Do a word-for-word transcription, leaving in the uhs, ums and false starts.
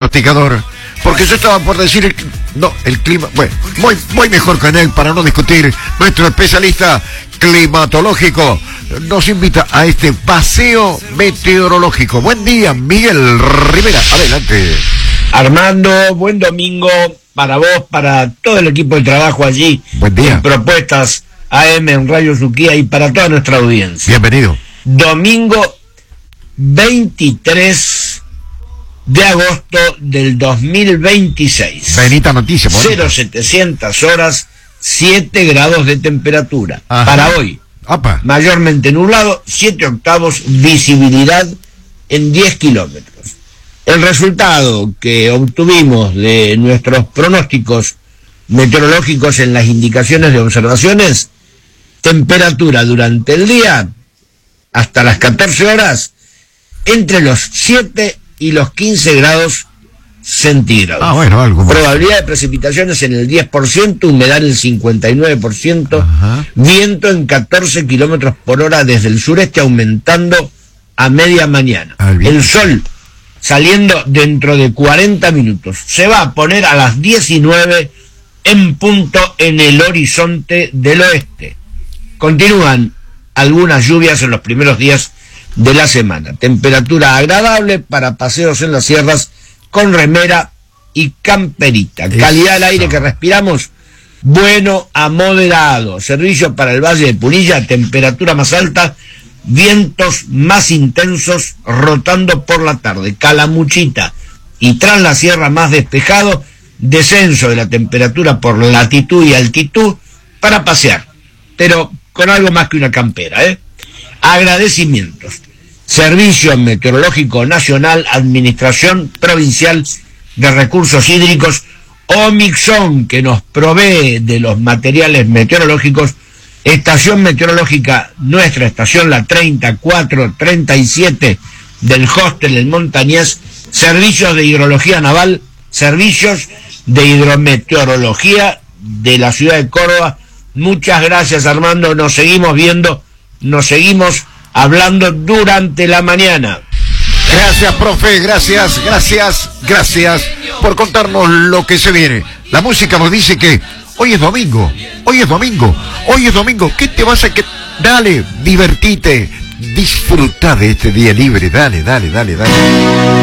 pronosticador. Porque yo estaba por decir, el, no, el clima, bueno, voy, voy mejor con él para no discutir. Nuestro especialista climatológico nos invita a este paseo meteorológico. Buen día, Miguel Rivera, adelante. Armando, buen domingo para vos, para todo el equipo de trabajo allí. Buen día. En Propuestas A M en Radio Suquía y para toda nuestra audiencia. Bienvenido. Domingo veintitrés de agosto del dos mil veintiséis. Benita noticia. cero setecientas horas, siete grados de temperatura. Ajá. Para hoy. Apa. Mayormente nublado, siete octavos, visibilidad en diez kilómetros. El resultado que obtuvimos de nuestros pronósticos meteorológicos en las indicaciones de observaciones: temperatura durante el día hasta las catorce horas entre los siete y los quince grados centígrados. Ah, bueno, algo más. Probabilidad de precipitaciones en el diez por ciento, humedad en el cincuenta y nueve por ciento, Ajá. viento en catorce kilómetros por hora desde el sureste aumentando a media mañana. Ah, el el sol saliendo dentro de cuarenta minutos. Se va a poner a las diecinueve en punto en el horizonte del oeste. Continúan algunas lluvias en los primeros días de la semana. Temperatura agradable para paseos en las sierras con remera y camperita. Eso. Calidad del aire que respiramos, bueno a moderado. Servicio para el Valle de Punilla, temperatura más alta, vientos más intensos rotando por la tarde. Calamuchita y tras la sierra más despejado, descenso de la temperatura por latitud y altitud para pasear, pero con algo más que una campera, ¿eh? Agradecimientos. Servicio Meteorológico Nacional, Administración Provincial de Recursos Hídricos, Omixon, que nos provee de los materiales meteorológicos. Estación meteorológica, nuestra estación, la treinta y cuatro treinta y siete del Hostel El Montañés. Servicios de hidrología naval, servicios de hidrometeorología de la ciudad de Córdoba. Muchas gracias, Armando. Nos seguimos viendo, nos seguimos hablando durante la mañana. Gracias, profe, gracias, gracias, gracias por contarnos lo que se viene. La música nos dice que hoy es domingo, hoy es domingo, hoy es domingo. ¿Qué te vas a que? Dale, divertite, disfruta de este día libre, dale, dale, dale, dale.